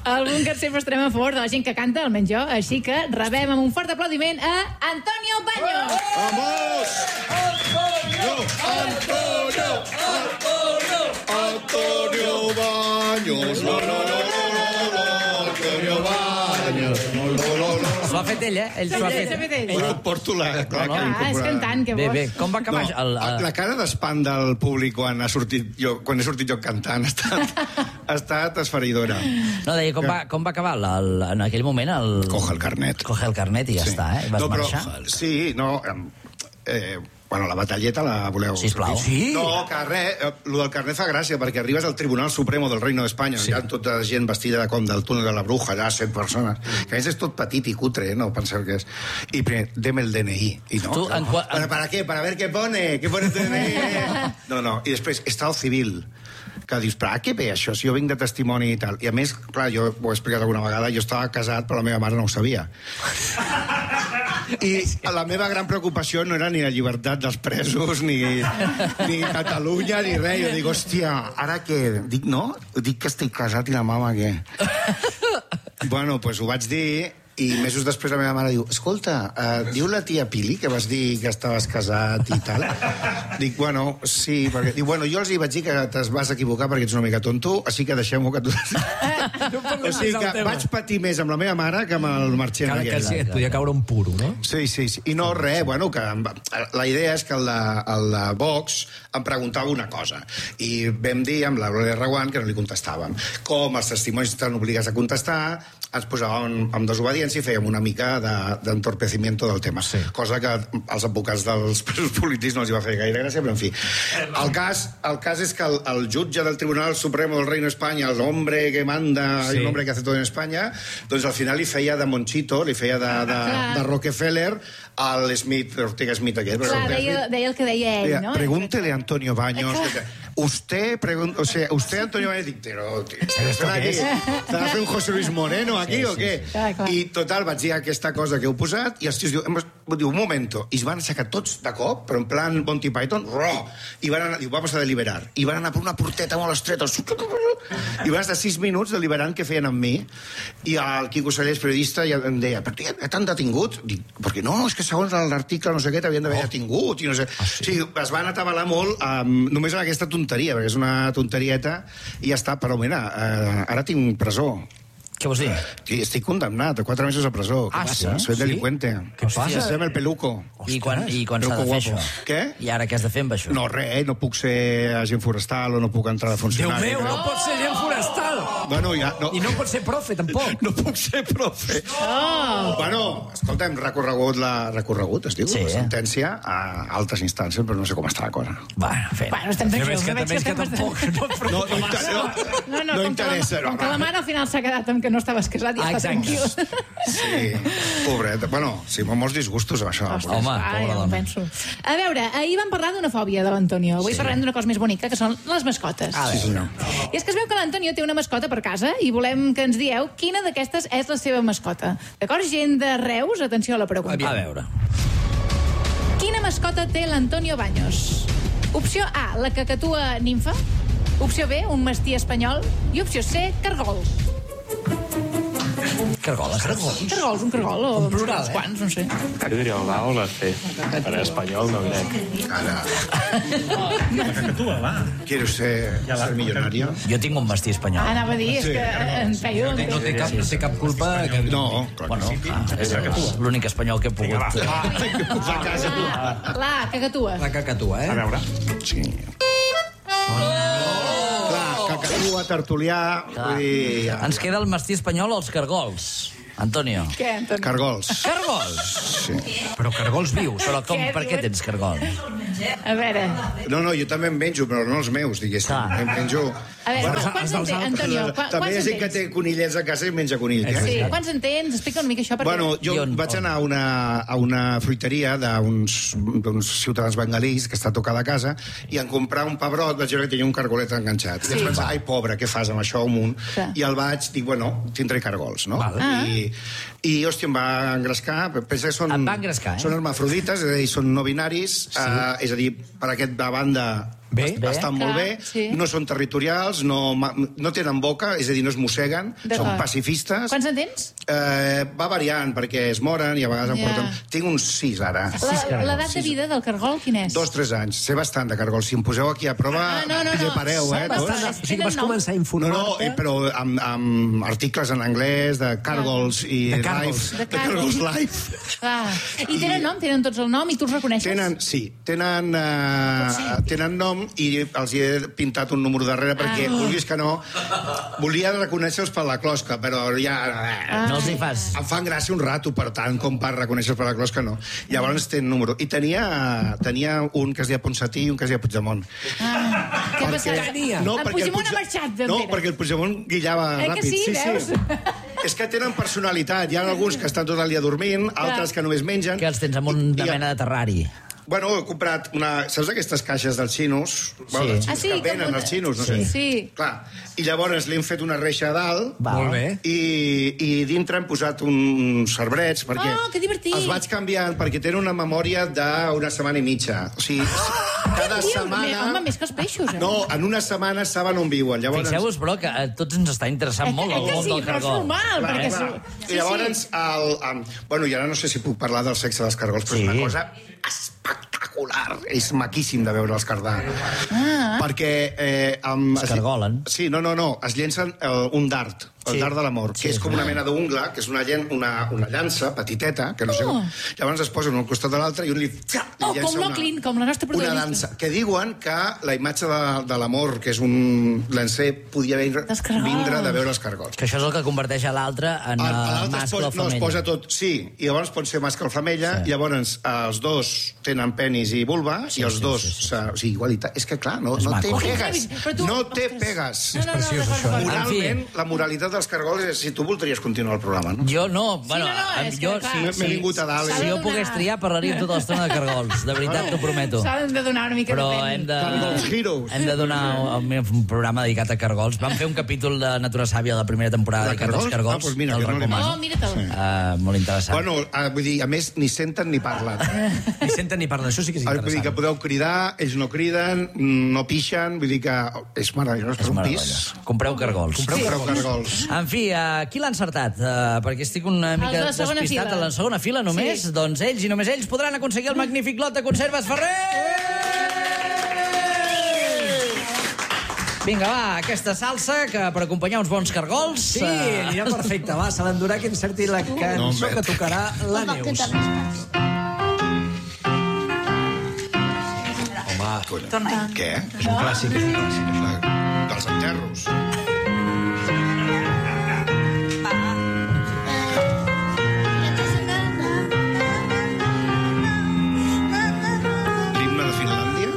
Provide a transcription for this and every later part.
Al búnquer sempre estarem a favor de la gent que canta, almenys jo, així que rebem amb un fort aplaudiment a Antonio Baños. ¡Vamos! ¡Antonio! ¡Antonio Baños! Antonio Baños! S'ho ha fet ell, Ell s'ho ha fet. Bueno, porto la... És cantant, que Bé, vols. com va acabar? La cara d'espant del públic quan he sortit jo cantant ha estat esfereïdora. No, deia, com va acabar en aquell moment Coge el carnet. Coge el carnet i ja està, Vas marxar? Sí, no... Bueno, la batalleta la voleu... Sisplau. Sí? No, que res, lo del carnet fa gràcia, perquè arribes al Tribunal Supremo del Reino d'Espanya, hi ha tota gent vestida com del túnel de la bruja, allà 100 persones, que a més és tot petit i cutre, no penseu què és. I primer, deme el DNI. I no, ¿Para qué? ¿Para ver qué pone? ¿Qué pone el DNI? No, i després, estado civil. Que dius, però a què ve això, si jo vinc de testimoni i tal? I a més, clar, jo ho he explicat alguna vegada, jo estava casat, però la meva mare no ho sabia. I la meva gran preocupació no era ni la llibertat dels presos, ni Catalunya, ni res. Jo dic, hòstia, ara què? Dic, no? Dic que estic casat i la mama què? Bueno, doncs ho vaig dir... I mesos després la meva mare diu, escolta, diu la tia Pili que vas dir que estaves casat i tal? Dic, bueno, sí, perquè... Diu, bueno, jo els hi vaig dir que te'ls vas equivocar perquè ets una mica tonto, així que deixem-ho que tu... O sigui que vaig patir més amb la meva mare que amb el marxant aquell. Que et podia caure un puro, no? Sí. I no, res, bueno, que la idea és que el de Vox em preguntava una cosa i vam dir amb la Gloria Reguant que no li contestàvem. Com els testimonis estan obligats a contestar, ens posàvem amb desobediència i fèiem una mica d'entorpecimiento del tema. Sí. Cosa que als advocats dels presos polítics no els va fer gaire gràcia, però en fi. El cas és que el jutge del Tribunal Supremo del Reino de España, el hombre que manda, el hombre que hace todo en España, doncs al final li feia de Monchito, li feia de Rockefeller al Smith, Ortega Smith aquest. Clar, deia el que deia ell, no? Pregúntele a Antonio Baños. Usted, Antonio Baños, dic, pero ¿están a fer un José Luis Moreno aquí o què? I total, vaig dir aquesta cosa que heu posat i els tios diu, un momento, i es van aixecar tots de cop, però en plan Monty Python, i van anar, diu, vamos a deliberar, i van anar per una porteta molt estreta, i van estar 6 minuts deliberant què feien amb mi, i el Quico Sallés, periodista, ja em deia, però ja t'han detingut? Dic, perquè no, és que segons l'article no sé què t'havien d'haver detingut, i no sé... Sí, es van atabalar molt només en aquesta tonteria, perquè és una tonterieta, i ja està, però mira, ara tinc presó. Què vols dir? Estic condemnat a 4 mesos a presó. Sí? Soy delincuente. Què passa? Estem el peluco. I quan s'ha de fer això? Què? I ara què has de fer amb això? No, res, no puc ser agent forestal o no puc entrar de funcionari. Déu meu, no pot ser agent forestal! Bueno, ja, no. I no pot ser profe, tampoc. No puc ser profe. Bueno, escolta, hem recorregut, es diu, la sentència a altres instàncies, però no sé com està la cosa. Bueno, estem tranquils. Que tampoc. No interessa. Com que la mare al final s'ha quedat amb que no estaves casat i està tranquil. Sí, pobret. Bueno, sí, molts disgustos amb això. Home, pobra dona. A veure, ahir vam parlar d'una fòbia de l'Antonio. Avui parlem d'una cosa més bonica, que són les mascotes. Sí, senyor. I és que es veu que l'Antonio té una mascota per casa i volem que ens dieu quina d'aquestes és la seva mascota. D'acord, gent de Reus? Atenció a la pregunta. A veure. Quina mascota té l'Antonio Baños? Opció A, la cacatua nimfa. Opció B, un mastí espanyol. I opció C, cargol. Cargoles. Cargols, un cargol o en plural, uns quants, no sé. Jo diria la A o la C. Per espanyol no crec. Ara, La cacatua, va. ¿quieres ser millonario? Jo tinc un mastí espanyol. Anava a dir, és que en feio... No té cap culpa... No, Bueno, és l'únic espanyol que he pogut... La cacatua. La cacatua, A veure. Sí. Cacatua, tertulià... Vull dir... Ens queda el mastí espanyol o els cargols? Antonio. Què, Antonio? Cargols. Cargols? Sí. Però cargols vius. Però per què tens cargols? A veure... No, jo també en menjo, però no els meus, diguéssim. Em menjo... A veure, quants en tens, Antonio? També hi ha gent que té conillets a casa i menja conill. Sí, quants en tens? Explica una mica això. Bueno, jo vaig anar a una fruiteria d'uns ciutadans bengalís que està tocada a casa i en comprar un pebrot vaig veure que tenia un cargolet enganxat. I vaig pensar, ai, pobre, què fas amb això amunt? I el vaig, dic, bueno, tindré cargols, no? I hòstia, em va engrescar. Pensa que són... Em va engrescar, Són hermafrodites, és a dir, són no binaris, és a dir, per aquesta banda Estan molt bé, no són territorials, no tenen boca, és a dir, no es mosseguen, són pacifistes. Quants en tens? Va variant, perquè es moren i a vegades em porten... Tinc uns 6, ara. L'edat de vida del cargol, quin és? 2-3 anys. Sé bastant de cargols. Si em poseu aquí a prova, llepareu, O sigui que vas començar a informar-te... No, però amb articles en anglès, de Cargols i Life. De Cargols Life. I tenen nom? Tenen tots el nom i tu els reconeixes? Sí, tenen nom i els hi he pintat un número darrere perquè, vulguis que no, volia reconèixer-los per la closca, però ja... No els hi fas. Em fan gràcia un rato, per tant, com per reconèixer-los per la closca, no. Llavors tenen número. I tenia un que es deia Ponsatí i un que es deia Puigdemont. Què ha passat? En Puigdemont ha marxat, no, perquè el Puigdemont guillava ràpid. Que sí, veus? És que tenen personalitat. Hi ha alguns que estan tot el dia dormint, altres que només mengen. Que els tens amb una mena de terrari. Bueno, he comprat una... Saps aquestes caixes dels xinos? Sí. Que venen els xinos, no sé. Sí. Clar. I llavors li hem fet una reixa a dalt. Molt bé. I dintre hem posat uns arbrets, perquè... que divertit. Els vaig canviant perquè tenen una memòria d'una setmana i mitja. O sigui, cada setmana... Home, més que els peixos, No, en una setmana saben on viuen. Fixeu-vos, però, que a tots ens està interessant molt el món del cargol. I llavors, bueno, i ara no sé si puc parlar del sexe dels cargols, però és una cosa espectacular. És maquíssim de veure els cardar. Perquè... Es cargolen. Sí, no. Es llencen un dard. El dard de l'amor, que és com una mena d'ungla, que és una llança petiteta, que no sé com... Llavors es posen un al costat de l'altre i un li llença com l'Oclin, com la nostra protagonista. Una dansa. Que diuen que la imatge de l'amor, que és un llancer, podia vindre de veure els cargols. Que això és el que converteix a l'altre en mascle o femella. No, es posa tot... Sí, i llavors pot ser mascle o femella, llavors els dos tenen penis i vulva, i els dos... O sigui, igualitat. És que, clar, no té pegues. No té pegues. És preciós, això. Moralment, la moralitat dels cargols és si tu voldries continuar el programa, no? Jo no. Bueno, jo m'he vingut a dalt. Si jo pogués triar, parlaríem tota l'estona de cargols. De veritat, t'ho prometo. S'han de donar una mica de pena. Però hem de donar un programa dedicat a cargols. Vam fer un capítol de Natura Sàvia a la primera temporada dedicat als cargols. Doncs mira, el recomano. Mira-te'l. Molt interessant. Bueno, vull dir, a més, ni senten ni parlen. Ni senten ni parlen, això sí que és interessant. Vull dir que podeu cridar, ells no criden, no pixen, vull dir que és meravellós per un pis. Compreu cargols. Compreu cargols. En fi, qui l'ha encertat? Perquè estic una mica despistat a la segona fila només. Doncs ells i només ells podran aconseguir el magnífic lot de conserves Ferrer! Vinga, va, aquesta salsa que per acompanyar uns bons cargols... Sí, anirà perfecte. Va, se l'endurà que encerti la cançó que tocarà la Neus. Home, què? És un clàssic, és un clàssic. Dels enterros. L'himne de Finlàndia?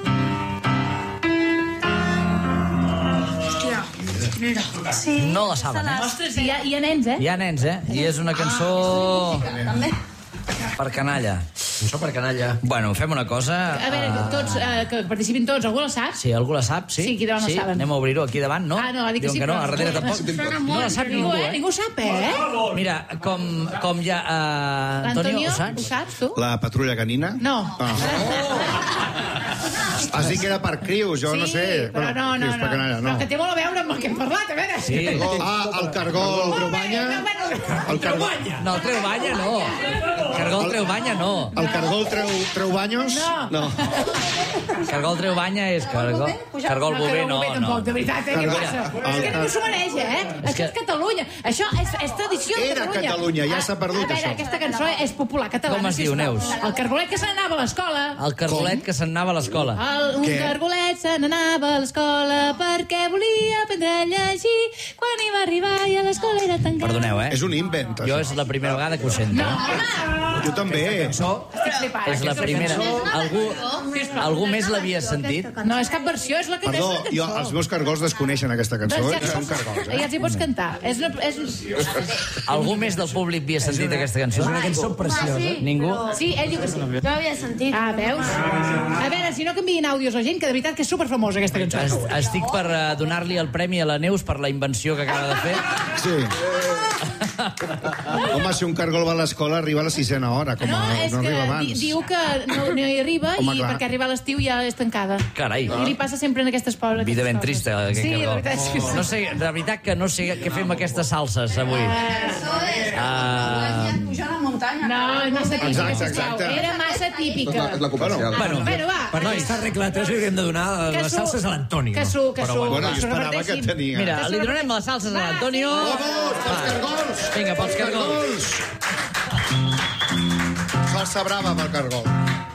No la saben, Ostres, hi ha nens, Hi ha nens, I és una cançó... Per canalla. Cançó per canalla. Bueno, fem una cosa... A veure, tots, que participin tots. Algú la sap? Sí, algú la sap, sí? Sí, aquí davant la saben. Anem a obrir-ho aquí davant, no? No, ha dit que sí, que no, a darrere tampoc. No la sap ningú, Ningú sap, Mira, com ja... Antonio, ho saps? Ho saps, tu? La patrulla canina? No. Has dit que era per crius, jo no sé. Però no. Però que té molt a veure amb el que hem parlat, a veure. Sí. El cargol Treubanya? El cargol... No, el Treubanya no. El cargol Treubanya no. El cargol Treubanyos? No. Cargol Treubanya és cargol Bové, no. Tampoc, de veritat, què passa? És que ningú s'ho mereix, Això és Catalunya. Això és tradició de Catalunya. Era Catalunya, ja s'ha perdut, això. A veure, aquesta cançó és popular catalana. Com es diu, Neus? El cargolet que se n'anava a l'escola. El cargolet que se'n anava a l'escola. Un cargolet se n'anava a l'escola perquè volia aprendre a llegir. Quan hi va arribar i a l'escola era tan gran. Perdoneu, És un invent, Jo és la primera vegada que ho sento. Jo també. Estic flipant. És la primera. Algú més l'havia sentit? No, és cap versió, és la que Perdó, els meus cargols desconeixen aquesta cançó. Són cargols, Ja els hi pots cantar. Algú més del públic havia sentit aquesta cançó? És una cançó preciosa. Ningú? Sí, ell diu que sí. Jo havia sentit. Veus? A veure, si no canviïn àudios la gent, que de veritat que és superfamosa aquesta cançó. Estic per donar-li el premi a la Neus per la invenció que acaba de fer. Sí. Home, si un cargol va a l'escola, arriba a la 6a hora, no arriba abans. Diu que no hi arriba i perquè arriba a l'estiu ja és tancada. Carai. I li passa sempre en aquestes pobles. Vida ben trista, aquest cargol. Sí, de veritat, sí. No sé, de veritat que no sé què fem aquestes salses avui. Pujar a la muntanya. No, és massa típica, exacte. Era massa típica. És la comercial. Bueno, va. Per no està arreglat, li hauríem de donar les salses a l'Antonio. Que Bueno, jo esperava que tenia. Mira, li donarem les salses a l'Antonio. Vamos, pels cargols! Vinga, pels cargols. Salsa brava pel cargol.